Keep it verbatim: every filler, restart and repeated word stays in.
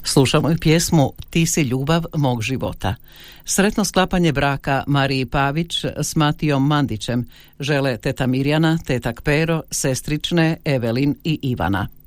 Slušamo i pjesmu Ti si ljubav mog života. Sretno sklapanje braka Mariji Pavić s Matijom Mandićem žele teta Mirjana, teta Kpero, sestrične Evelin i Ivana.